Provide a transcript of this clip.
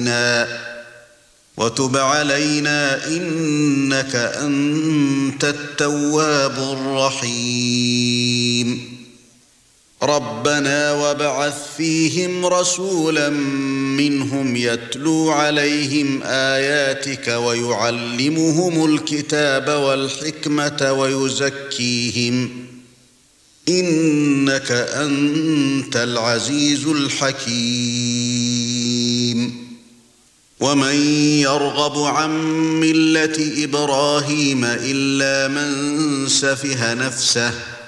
علينا إنك أنت التواب الرحيم ربنا وابعث فيهم رسولا منهم يتلو عليهم آياتك ويعلمهم الكتاب والحكمة ويزكيهم إنك أنت العزيز الحكيم ومن يرغب عن ملة إبراهيم إلا من سفه نفسه